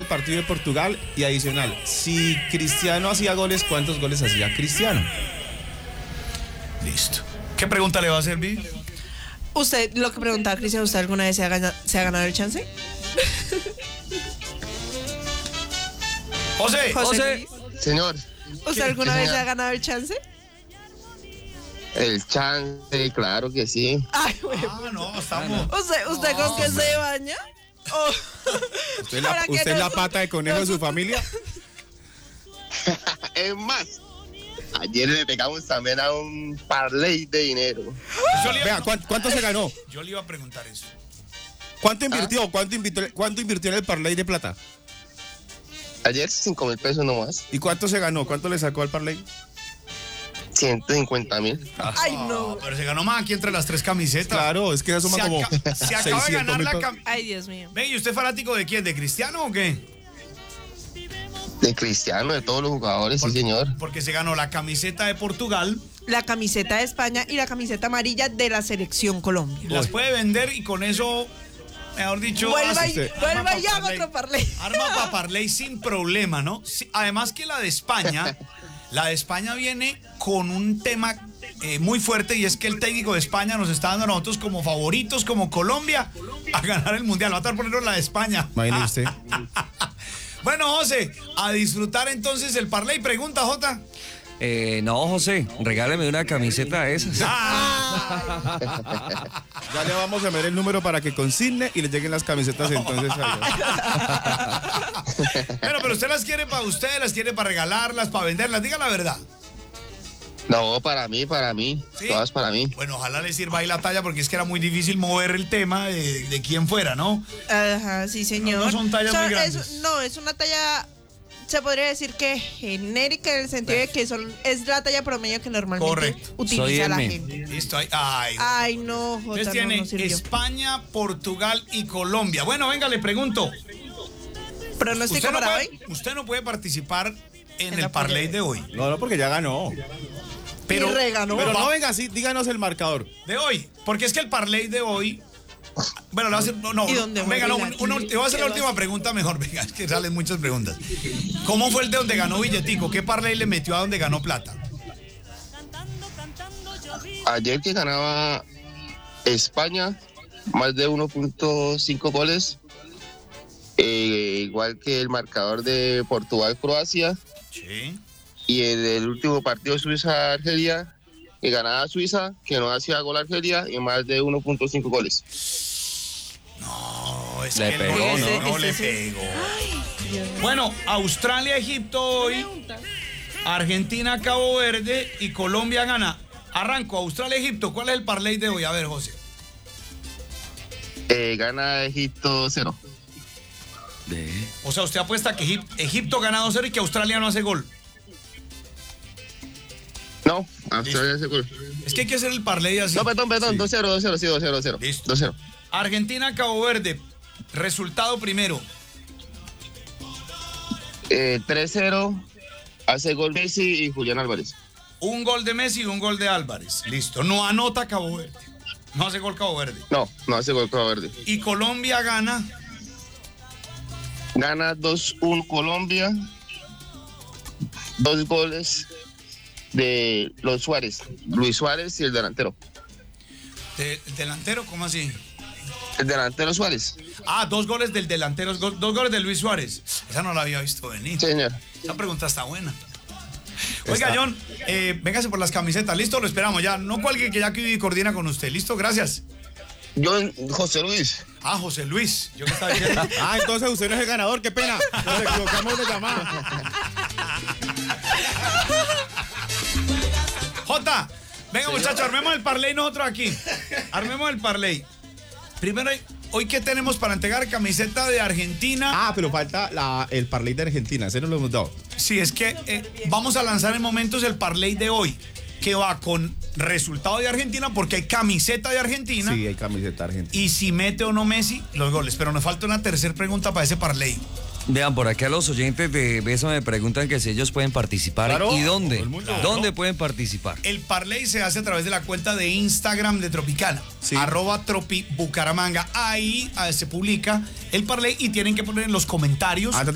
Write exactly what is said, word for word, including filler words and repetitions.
partido de Portugal y adicional, si Cristiano hacía goles, ¿cuántos goles hacía Cristiano? Listo. ¿Qué pregunta le va a hacer, Vi? Usted, lo que preguntaba Cristian, ¿usted alguna vez se ha, ganado, se ha ganado el chance? José, José. José. Señor. ¿Usted alguna vez se ha ganado el chance? El chance, claro que sí. Ay, güey. Ah, no, estamos. ¿Usted, usted con qué se baña? Oh. ¿Usted, la, Ahora que usted es no- la pata de conejo de su familia? Es más, ayer le pegamos también a un parlay de dinero. Yo le, iba, Vea, ¿cuánto, cuánto se ganó? yo le iba a preguntar eso. ¿Cuánto invirtió? ¿Cuánto invirtió, cuánto invirtió en el parlay de plata? Ayer cinco mil pesos nomás. ¿Y cuánto se ganó? ¿Cuánto le sacó al parlay? ciento cincuenta mil. Ay, no. Pero se ganó más aquí entre las tres camisetas. Claro, es que eso suma Se, como aca- se acaba de seiscientos ganar mil la pesos. camiseta. Ay, Dios mío. Ve, ¿y usted es fanático de quién? ¿De Cristiano o qué? De Cristiano, de todos los jugadores, sí señor. Porque se ganó la camiseta de Portugal. La camiseta de España y la camiseta amarilla de la selección Colombia. Las puede vender y con eso, mejor dicho, Vuelva hace y, usted- vuelva arma y pa' haga parlay. otro parlay. Arma para parlay sin problema, ¿no? Sí, además que la de España, la de España viene con un tema eh, muy fuerte y es que el técnico de España nos está dando a nosotros como favoritos, como Colombia, a ganar el Mundial. Va a estar poniendo la de España. Imagínese usted. Bueno, José, a disfrutar entonces el parlay. Pregunta, Jota. Eh, no, José, regáleme una camiseta de esas. Ah, Ya le vamos a ver el número para que consigne y le lleguen las camisetas entonces a bueno, pero usted las quiere para usted, las quiere para regalarlas, para venderlas. Diga la verdad. No, para mí, para mí. ¿Sí? Todas para mí. Bueno, ojalá le sirva ahí la talla porque es que era muy difícil mover el tema de, de quién fuera, ¿no? Ajá, sí, señor. No, no son tallas muy grandes. es- no, es una talla, se podría decir que genérica en el sentido de que son, es la talla promedio que normalmente Correcto. utiliza Soy la M. gente. Listo, ahí. Ay. Ay, no, Jota, Entonces no, tiene no sirvió. España, Portugal y Colombia. Bueno, venga, le pregunto. ¿Pronóstico Usted no, para puede, hoy? usted no puede participar en, En el la parlay de hoy. No, no, porque ya ganó. Pero, Y reganó. Pero va- no venga así, díganos el marcador. de hoy. Porque es que el parlay de hoy. Bueno, le voy a hacer. No, no. ¿Y dónde Venga, no, muere la- una- le voy a hacer la ¿Qué última vas? pregunta mejor. Venga, es que salen muchas preguntas. ¿Cómo fue el de donde ganó Billetico? ¿Qué parlay le metió a donde ganó plata? Ayer que ganaba España, más de uno punto cinco goles. eh, igual que el marcador de Portugal-Croacia. Sí. Y en el último partido Suiza-Argelia, que ganaba Suiza, que no hacía gol Argelia, y más de uno punto cinco goles. No, es Le que pegó, no, ¿no? no le Ese- pegó. Bueno, Australia-Egipto hoy, Argentina-Cabo Verde y Colombia gana. Arranco, Australia-Egipto. ¿Cuál es el parlay de hoy? A ver, José. Eh, gana Egipto cero. De- O sea, usted apuesta que Egip- Egipto gana dos cero y que Australia no hace gol. No, Australia hace gol. Es que hay que hacer el parlay así. No, perdón, perdón, dos cero, dos cero, sí, dos cero, dos cero. Listo. dos cero. Argentina-Cabo Verde. Resultado primero. Eh, tres cero, hace gol Messi y Julián Álvarez. Un gol de Messi y un gol de Álvarez. Listo. No anota Cabo Verde. No hace gol Cabo Verde. No, no hace gol Cabo Verde. Y Colombia gana. Gana dos uno Colombia. Dos goles de los Suárez. Luis Suárez y el delantero. De- ¿Delantero? ¿Cómo así? El delantero Suárez. Ah, dos goles del delantero, go- dos goles de Luis Suárez. Esa no la había visto venir. Sí, señor. Esa pregunta está buena. Oiga, Está. John, eh, véngase por las camisetas. Listo, lo esperamos ya. No cuelgue que ya que coordina con usted. Listo, gracias. Yo, José Luis. Ah, José Luis. Yo que estaba diciendo. Ah, entonces usted no es el ganador, qué pena. Nos equivocamos de llamada. Jota, venga muchachos, armemos el parlay nosotros aquí. Armemos el parlay. Primero, hoy qué tenemos para entregar camiseta de Argentina. Ah, pero falta la, el parlay de Argentina, ese no lo hemos dado. Sí, es que eh, vamos a lanzar en momentos el parlay de hoy, que va con resultado de Argentina, porque hay camiseta de Argentina. Sí, hay camiseta argentina. Y si mete o no Messi, los goles. Pero nos falta una tercera pregunta para ese parlay. Vean, por acá los oyentes de Beso me preguntan que si ellos pueden participar. Claro, ¿Y dónde? todo el mundo. ¿Dónde pueden participar? El parlay se hace a través de la cuenta de Instagram de Tropicana, Sí. arroba Tropi Bucaramanga. Ahí ah, se publica el parlay y tienen que poner en los comentarios Antes